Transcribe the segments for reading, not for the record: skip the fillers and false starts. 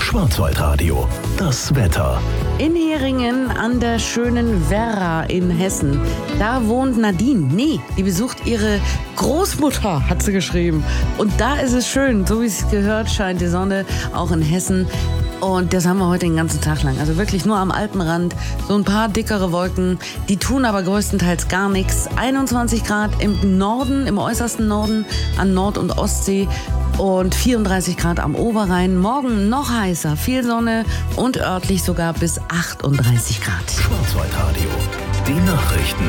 Schwarzwaldradio, das Wetter. In Heringen an der schönen Werra in Hessen, da wohnt Nadine. Nee, die besucht ihre Großmutter, hat sie geschrieben. Und da ist es schön, so wie es gehört, scheint die Sonne auch in Hessen. Und das haben wir heute den ganzen Tag lang. Also wirklich nur am Alpenrand. So ein paar dickere Wolken. Die tun aber größtenteils gar nichts. 21 Grad im Norden, im äußersten Norden, an Nord- und Ostsee. Und 34 Grad am Oberrhein. Morgen noch heißer. Viel Sonne und örtlich sogar bis 38 Grad. Schwarzwaldradio, die Nachrichten.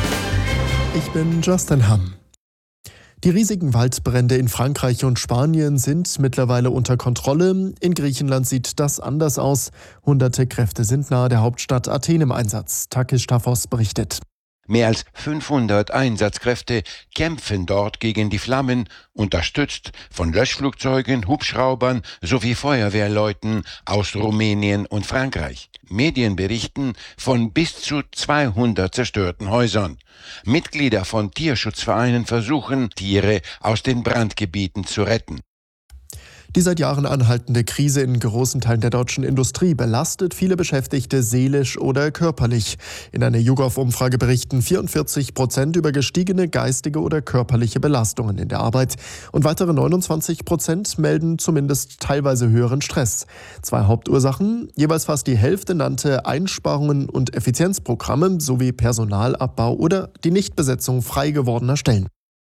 Ich bin Justin Hamm. Die riesigen Waldbrände in Frankreich und Spanien sind mittlerweile unter Kontrolle. In Griechenland sieht das anders aus. Hunderte Kräfte sind nahe der Hauptstadt Athen im Einsatz. Takis Staphos berichtet. Mehr als 500 Einsatzkräfte kämpfen dort gegen die Flammen, unterstützt von Löschflugzeugen, Hubschraubern sowie Feuerwehrleuten aus Rumänien und Frankreich. Medien berichten von bis zu 200 zerstörten Häusern. Mitglieder von Tierschutzvereinen versuchen, Tiere aus den Brandgebieten zu retten. Die seit Jahren anhaltende Krise in großen Teilen der deutschen Industrie belastet viele Beschäftigte seelisch oder körperlich. In einer YouGov-Umfrage berichten 44% über gestiegene geistige oder körperliche Belastungen in der Arbeit. Und weitere 29% melden zumindest teilweise höheren Stress. 2 Hauptursachen, jeweils fast die Hälfte nannte Einsparungen und Effizienzprogramme sowie Personalabbau oder die Nichtbesetzung frei gewordener Stellen.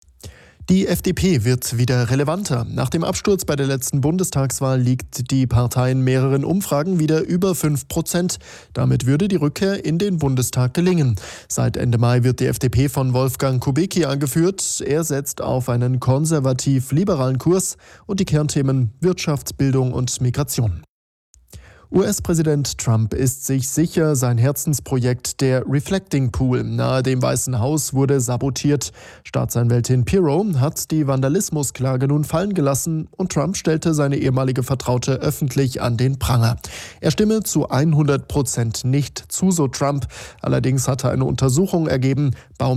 Die FDP wird wieder relevanter. Nach dem Absturz bei der letzten Bundestagswahl liegt die Partei in mehreren Umfragen wieder über 5%. Damit würde die Rückkehr in den Bundestag gelingen. Seit Ende Mai wird die FDP von Wolfgang Kubicki angeführt. Er setzt auf einen konservativ-liberalen Kurs und die Kernthemen Wirtschaft, Bildung und Migration. US-Präsident Trump ist sich sicher, sein Herzensprojekt, der Reflecting Pool nahe dem Weißen Haus, wurde sabotiert. Staatsanwältin Pirro hat die Vandalismusklage nun fallen gelassen und Trump stellte seine ehemalige Vertraute öffentlich an den Pranger. Er stimme zu 100% nicht zu, so Trump. Allerdings hatte eine Untersuchung ergeben,